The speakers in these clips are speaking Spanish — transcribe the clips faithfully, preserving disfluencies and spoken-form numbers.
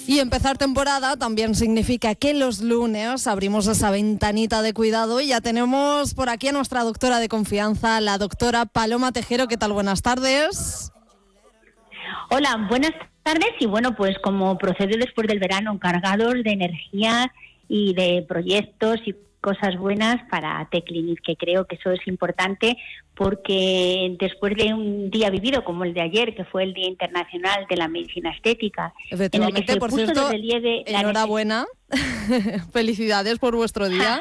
Y empezar temporada también significa que los lunes abrimos esa ventanita de cuidado y ya tenemos por aquí a nuestra doctora de confianza, la doctora Paloma Tejero. ¿Qué tal? Buenas tardes. Hola, buenas tardes. Y bueno, pues como procede después del verano, cargados de energía y de proyectos y cosas buenas para T-Clinic, que creo que eso es importante porque después de un día vivido como el de ayer, que fue el Día Internacional de la Medicina Estética, efectivamente, en el que se por puso cierto, de relieve la enhorabuena, felicidades por vuestro día.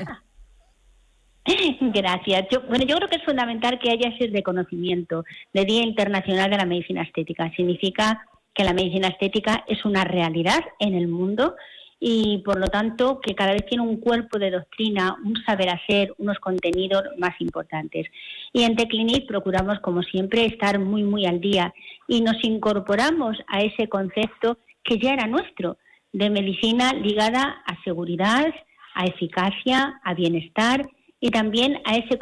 Gracias. Yo, bueno, yo creo que es fundamental que haya ese reconocimiento de Día Internacional de la Medicina Estética. Significa que la medicina estética es una realidad en el mundo y, por lo tanto, que cada vez tiene un cuerpo de doctrina, un saber hacer, unos contenidos más importantes. Y en T-Clinic procuramos, como siempre, estar muy, muy al día y nos incorporamos a ese concepto que ya era nuestro, de medicina ligada a seguridad, a eficacia, a bienestar y también a ese,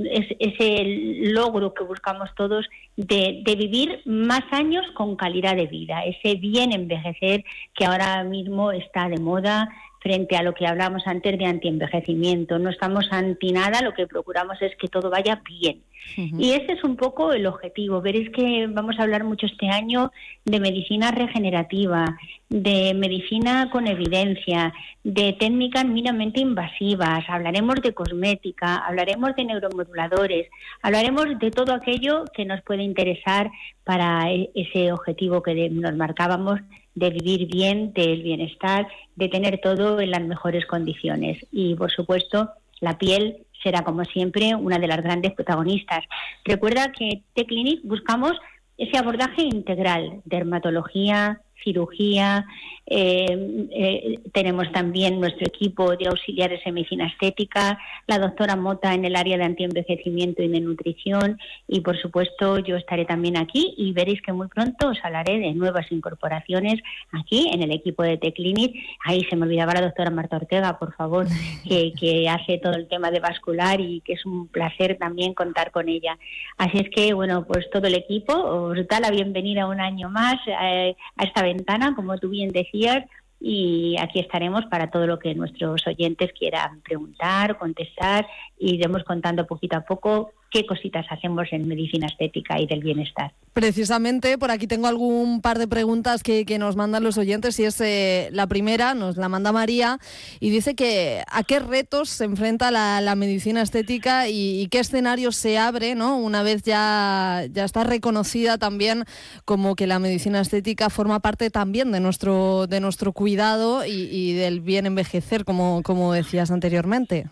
ese logro que buscamos todos de, de vivir más años con calidad de vida, ese bien envejecer que ahora mismo está de moda frente a lo que hablamos antes de antienvejecimiento. No estamos anti nada, lo que procuramos es que todo vaya bien. Uh-huh. Y ese es un poco el objetivo. Veréis que vamos a hablar mucho este año de medicina regenerativa, de medicina con evidencia, de técnicas mínimamente invasivas, hablaremos de cosmética, hablaremos de neuromoduladores, hablaremos de todo aquello que nos puede interesar para ese objetivo que nos marcábamos de vivir bien, del bienestar, de tener todo en las mejores condiciones. Y, por supuesto, la piel será, como siempre, una de las grandes protagonistas. Recuerda que T-Clinic buscamos ese abordaje integral, dermatología, cirugía, eh, eh, tenemos también nuestro equipo de auxiliares en medicina estética, la doctora Mota en el área de antienvejecimiento y de nutrición y, por supuesto, yo estaré también aquí y veréis que muy pronto os hablaré de nuevas incorporaciones aquí en el equipo de T-Clinic. Ahí se me olvidaba la doctora Marta Ortega, por favor, que, que hace todo el tema de vascular y que es un placer también contar con ella. Así es que, bueno, pues todo el equipo os da la bienvenida un año más eh, a esta ventana, como tú bien decías, y aquí estaremos para todo lo que nuestros oyentes quieran preguntar, contestar, y iremos contando poquito a poco qué cositas hacemos en medicina estética y del bienestar. Precisamente, por aquí tengo algún par de preguntas que, que nos mandan los oyentes, y es eh, la primera, nos la manda María, y dice que a qué retos se enfrenta la, la medicina estética y, y qué escenarios se abre, ¿no? Una vez ya, ya está reconocida también como que la medicina estética forma parte también de nuestro, de nuestro cuidado y, y del bien envejecer, como, como decías anteriormente.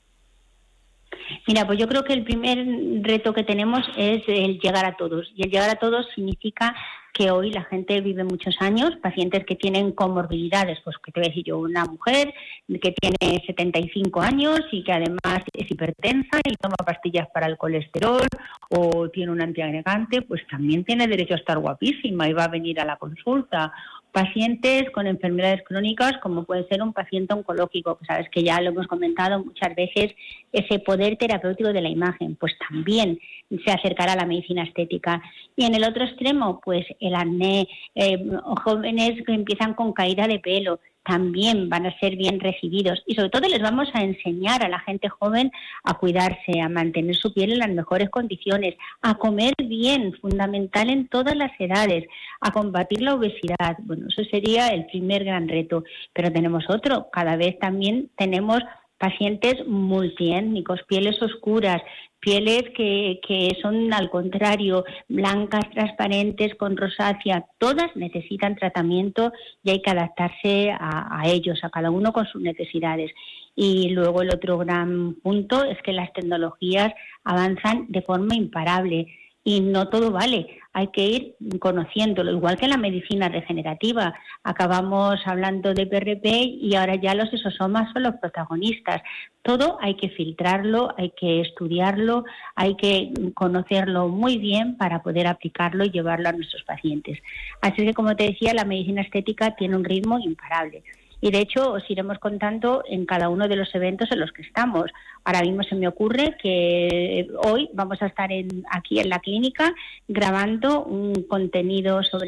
Mira, pues yo creo que el primer reto que tenemos es el llegar a todos. Y el llegar a todos significa que hoy la gente vive muchos años, pacientes que tienen comorbilidades, pues que te voy a decir yo, una mujer que tiene setenta y cinco años y que además es hipertensa y toma pastillas para el colesterol o tiene un antiagregante, pues también tiene derecho a estar guapísima y va a venir a la consulta. Pacientes con enfermedades crónicas, como puede ser un paciente oncológico, que sabes que ya lo hemos comentado muchas veces, ese poder terapéutico de la imagen, pues también se acercará a la medicina estética. Y en el otro extremo, pues el acné, eh, jóvenes que empiezan con caída de pelo, también van a ser bien recibidos y sobre todo les vamos a enseñar a la gente joven a cuidarse, a mantener su piel en las mejores condiciones, a comer bien, fundamental en todas las edades, a combatir la obesidad. Bueno, eso sería el primer gran reto, pero tenemos otro, cada vez también tenemos pacientes multiétnicos, pieles oscuras, pieles que, que son al contrario, blancas, transparentes, con rosácea, todas necesitan tratamiento y hay que adaptarse a, a ellos, a cada uno con sus necesidades. Y luego el otro gran punto es que las tecnologías avanzan de forma imparable y no todo vale, hay que ir conociéndolo, igual que la medicina regenerativa. Acabamos hablando de P R P y ahora ya los exosomas son los protagonistas. Todo hay que filtrarlo, hay que estudiarlo, hay que conocerlo muy bien para poder aplicarlo y llevarlo a nuestros pacientes. Así que, como te decía, la medicina estética tiene un ritmo imparable. Y de hecho os iremos contando en cada uno de los eventos en los que estamos. Ahora mismo se me ocurre que hoy vamos a estar en, aquí en la clínica grabando un contenido sobre